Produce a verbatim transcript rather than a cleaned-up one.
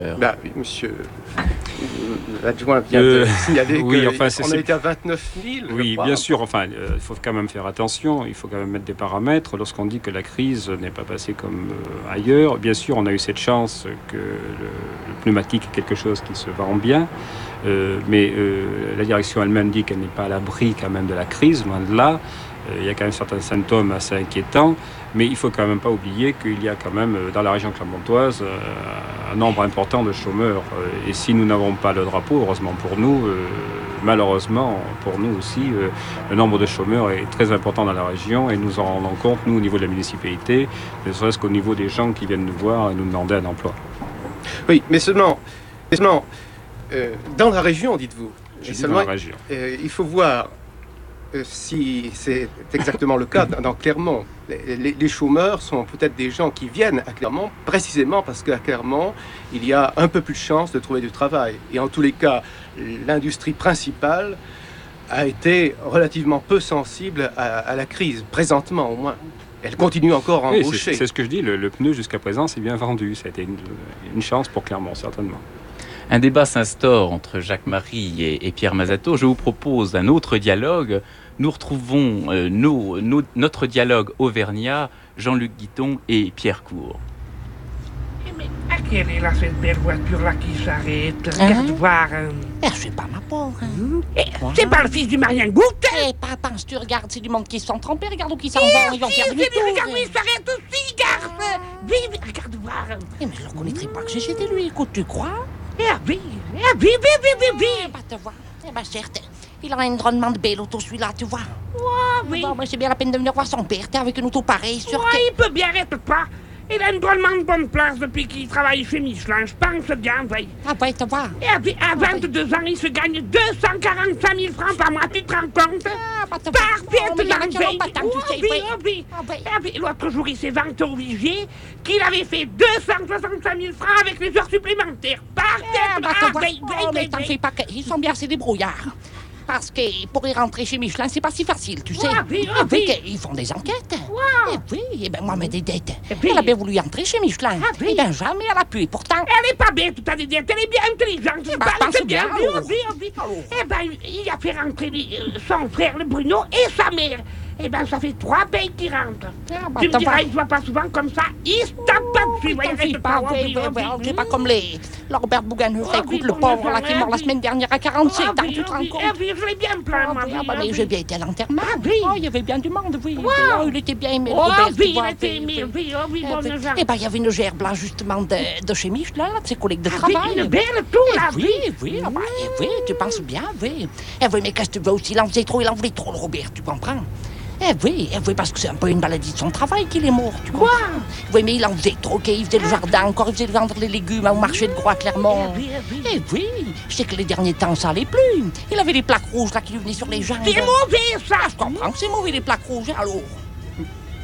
Bah oui, monsieur l'adjoint vient Euh, de signaler oui, qu'on enfin, c'est- a c'est- été à vingt-neuf mille. je Oui, crois. bien sûr. Enfin, euh, il faut quand même faire attention. Il faut quand même mettre des paramètres. Lorsqu'on dit que la crise n'est pas passée comme euh, ailleurs, bien sûr, on a eu cette chance que le, le pneumatique est quelque chose qui se vend bien. Euh, mais euh, la direction elle-même dit qu'elle n'est pas à l'abri quand même de la crise, loin de là. Euh, il y a quand même certains symptômes assez inquiétants. Mais il faut quand même pas oublier qu'il y a quand même euh, dans la région clermontoise euh, un nombre important de chômeurs. Euh, Et si nous n'avons pas le drapeau, heureusement pour nous, euh, malheureusement pour nous aussi, euh, le nombre de chômeurs est très important dans la région et nous en rendons compte, nous, au niveau de la municipalité, ne serait-ce qu'au niveau des gens qui viennent nous voir et nous demander un emploi. Oui, mais seulement, mais seulement euh, dans la région, dites-vous. Je Et dis seulement, dans la région. euh, il faut voir euh, si c'est exactement le cas dans, dans Clermont. Les, les- les chômeurs sont peut-être des gens qui viennent à Clermont précisément parce qu'à Clermont, il y a un peu plus de chances de trouver du travail. Et en tous les cas, l'industrie principale a été relativement peu sensible à, à la crise, présentement au moins. Elle continue encore à Oui, embaucher. c'est c'est ce que je dis, le, le pneu jusqu'à présent c'est bien vendu. Ça a été une, une chance pour Clermont, certainement. Un débat s'instaure entre Jacques Marie et, et Pierre Mazato. Je vous propose un autre dialogue. Nous retrouvons euh, nos- nos- notre dialogue auvergnat, Jean-Luc Guiton et Pierre Cour. Eh, Mais à quelle est là cette belle voiture là qui s'arrête? Regarde Hein voir. hein. Eh, je sais pas, ma pauvre. hein. Eh, C'est pas le fils du mariengoutte? Eh, papa, si tu regardes, c'est du monde qui se sont trompés. Regarde où ils s'en Eh, vont. Ils vont si, faire c'est lui, demi-tour. regarde, lui, il s'arrête aussi, garce. Vive, regarde voir. Eh, mais je le reconnaîtrais pas que j'étais lui. Écoute, tu crois? Eh, vive, eh, vive, vive, vive, Eh, vive. bah, te vois. Eh, bah, certes. Il a un drôlement de belle auto, celui-là, tu vois. Ah, oui. Bon, moi, c'est bien la peine de venir voir son père. T'es avec une auto pareille, sûr Ouais, que... il peut bien être pas. Il a une drôlement de bonne place depuis qu'il travaille chez Michelin. Je pense bien, oui. Ah, ouais, tu vois. Et à, vi- à vingt-deux ans, il se gagne deux cent quarante-cinq mille francs par mois. Tu te rends compte? Ah, bah, te vois. Parfait, Oh, mais il y en a dans qui le en ont pays. pas tant, tu Oh, sais, oui, oui. oh, oui. Ah, ouais. Ah, oui. L'autre jour, il s'est vanté au vigier qu'il avait fait deux cent soixante-cinq mille francs avec les heures supplémentaires. Parfait. Eh, bah, Ah, te vois. oui, oui, Oh, mais oui, t'en oui. fais pas que... Ils sont bien assez débrouillards. Parce que pour y rentrer chez Michelin, c'est pas si facile, tu sais. Ah, oui, ah, Eh, puis oui. qu'ils font des enquêtes. Wow. Eh oui, eh ben moi, mais des dettes. Eh oui. Elle a bien voulu entrer chez Michelin. Ah, oui. Eh ben jamais elle a pu. Et pourtant, Elle est pas bête, toute ta idée. Elle est bien intelligente. Eh ben, je pense c'est bien, Oui, alors. oui, oui. Alors. Eh ben, il a fait rentrer lui, euh, son frère, le Bruno, et sa mère. Eh ben, ça fait trois pays qui rentrent. Ah, bah, Tu me t'as diras, pas- il ne voit pas souvent comme ça. Il se tape pas dessus. t'en voyez, fais reste pas, oh, oui, oui, oui, oh, oui, oui, c'est oui. pas comme les... Robert Bouganeuf, Oh, écoute, oui, le comme pauvre, ça, là, qui est mort la oui. semaine dernière à quarante-sept Ah, ans, oui, tu te ah, rends oui, compte? ah, oui, je l'ai bien plein, Ah, moi. oui, oui, ah, bah, ah, mais oui. j'ai bien été à l'enterrement. Ah, oui. Oh, il y avait bien du monde, oui. Wow. Oh, il était bien aimé, le Oh, Robert, tu oui, il vois, était oui, aimé, oui. oui, oh, oui, Eh bon, ben, gens. eh ben, il y avait une gerbe, là, justement, de, de chez Michelin, là, de ses collègues de Ah, oui, travail. une belle tout, Eh là, oui, oui, ah bah, eh oui, tu penses bien, oui. Eh oui, mais qu'est-ce que tu veux aussi? Il en faisait trop, il en voulait trop, le Robert, tu comprends? Eh oui, eh oui, parce que c'est un peu une maladie de son travail qu'il est mort, tu comprends? Oui, mais il en faisait trop, qu'il faisait le jardin, encore il faisait vendre les légumes au marché de Gros à Clermont. Eh oui, eh oui. Eh oui, je sais que les derniers temps, ça allait plus. Il avait des plaques rouges, là, qui lui venaient sur les jambes. C'est mauvais, ça. Je comprends que c'est mauvais, les plaques rouges, alors.